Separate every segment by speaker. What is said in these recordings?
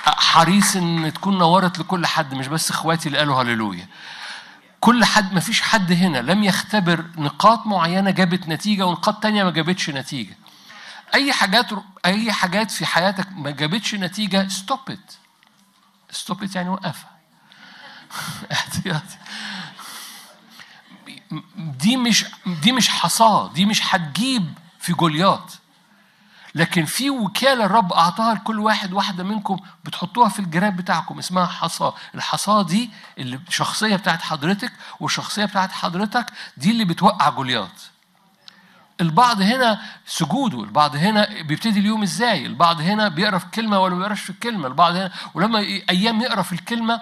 Speaker 1: حريص ان تكون نورت لكل حد، مش بس اخواتي اللي قالوا هللويا. كل حد، ما فيش حد هنا لم يختبر نقاط معينة جابت نتيجة ونقاط تانية ما جابتش نتيجة. أي حاجات في حياتك ما جابتش نتيجة، ستوب ات يعني وقفها. احتياطي. دي مش حصاة، دي مش هتجيب في جوليات، لكن في وكالة الرب أعطاها لكل واحد واحدة منكم، بتحطوها في الجراب بتاعكم، اسمها حصاة. الحصاة دي اللي الشخصية بتاعت حضرتك والشخصية بتاعت حضرتك دي اللي بتوقع جوليات. البعض هنا سجوده، البعض هنا بيبتدي اليوم ازاي، البعض هنا بيقرأ في الكلمة ولا ما بيقراش في الكلمة، البعض هنا ولما أيام يقرأ في الكلمة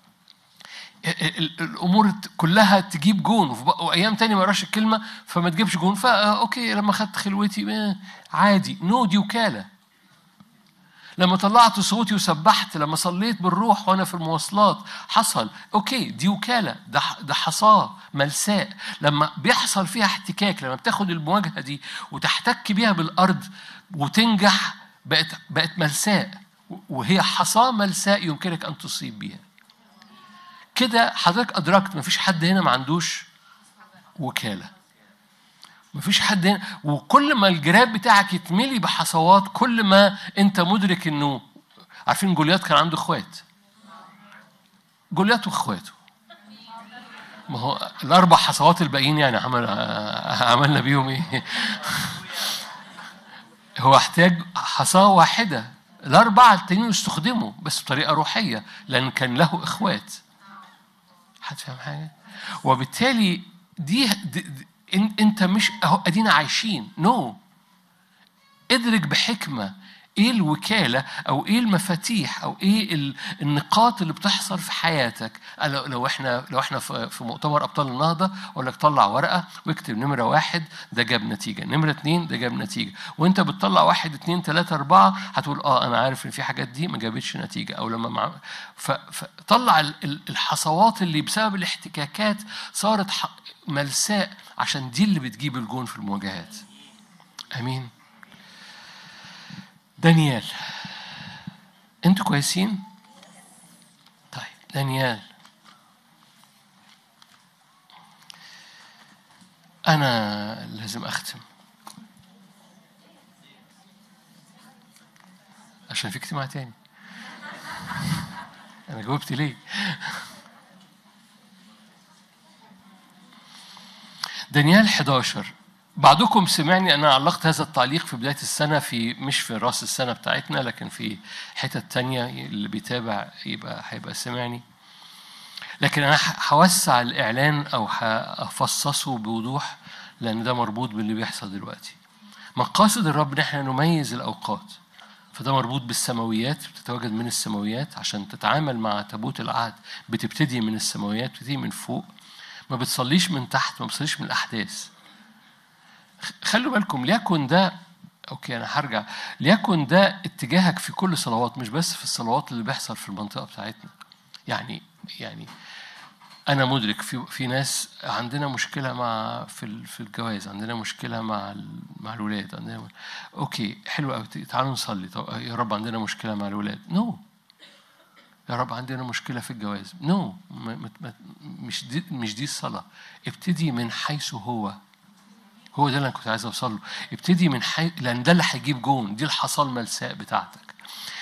Speaker 1: الأمور كلها تجيب جون، وأيام تاني ما يقراش الكلمة فما تجيبش جون. أوكي لما خدت خلوتي عادي. دي وكالة. لما طلعت صوتي وسبحت، لما صليت بالروح وأنا في المواصلات حصل. أوكي دي وكالة، ده حصاة ملساء. لما بيحصل فيها احتكاك، لما بتاخد المواجهة دي وتحتك بيها بالأرض وتنجح، بقت ملساء، وهي حصاة ملساء يمكنك أن تصيب بيها. كده حضرتك أدركت مفيش حد هنا ما عندوش وكالة، مفيش حد هنا. وكل ما الجراب بتاعك يتملي بحصوات، كل ما أنت مدرك إنه، عارفين جوليات كان عنده إخوات، جوليات وإخواته. ما هو الأربع حصوات الباقيين يعني عملنا بيهم إيه؟ هو احتاج حصاة واحدة، الأربعة التانيين استخدموا بس بطريقة روحية لأن كان له إخوات. حد فاهم حاجة؟ وبالتالي دي انت مش اهو ادينا عايشين. ادرك بحكمة ايه الوكالة او ايه المفاتيح او ايه النقاط اللي بتحصل في حياتك. لو احنا في مؤتمر ابطال النهضة اقول لك طلع ورقة واكتب نمرة 1 ده جاب نتيجة، نمرة 2 ده جاب نتيجة، وانت بتطلع 1 2 3 4 هتقول انا عارف ان في حاجات دي ما جابتش نتيجة. او لما فطلع الحصوات اللي بسبب الاحتكاكات صارت ملساء، عشان دي اللي بتجيب الجون في المواجهات. امين. دانيال، انتوا كويسين؟ طيب دانيال، انا لازم اختم عشان في اجتماع تاني. انا جاوبت ليه؟ دانيال 11. بعضكم سمعني أنا علقت هذا التعليق في بداية السنة، مش في رأس السنة بتاعتنا، لكن في حتة تانية اللي بيتابع هيبقى سمعني. لكن أنا هوسع الإعلان أو هفصصه بوضوح، لأن ده مربوط باللي بيحصل دلوقتي. مقاصد الرب نحن نميز الأوقات، فده مربوط بالسماويات، بتتواجد من السماويات عشان تتعامل مع تابوت العهد. بتبتدي من السماويات، بتبتدي من فوق، ما بتصليش من تحت، ما بتصليش من الأحداث. خلوا بالكم، ليكن ده أوكي أنا هرجع، ليكن ده اتجاهك في كل صلوات، مش بس في الصلوات اللي بيحصل في المنطقة بتاعتنا. يعني أنا مدرك في ناس عندنا مشكلة في الجواز، عندنا مشكلة مع الولاد، عندنا أوكي حلو قوي، تعالوا نصلي. يا رب عندنا مشكلة مع الولاد، يا رب عندنا مشكلة في الجواز، مش دي الصلاة. ابتدي من حيث هو ده اللي أنا كنت عايز أوصل له. ابتدي من لأن ده اللي هيجيب جون، دي الحصاة الملساء بتاعتك.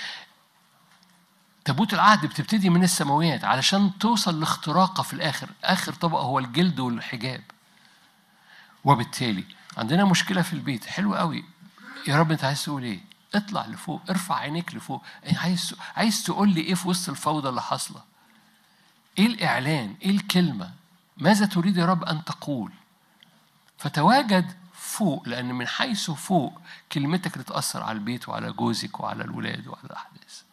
Speaker 1: تابوت العهد بتبتدي من السماويات علشان توصل لاختراقة في الآخر. آخر طبقة هو الجلد والحجاب. وبالتالي عندنا مشكلة في البيت، حلو قوي. يا رب أنت عايز تقول إيه؟ اطلع لفوق، ارفع عينيك لفوق. عايز تقول لي إيه في وسط الفوضى اللي حاصلة؟ إيه الإعلان؟ إيه الكلمة؟ ماذا تريد يا رب أن تقول؟ فتواجد فوق، لأن من حيث فوق كلمتك تتأثر على البيت وعلى جوزك وعلى الولاد وعلى الأحداث.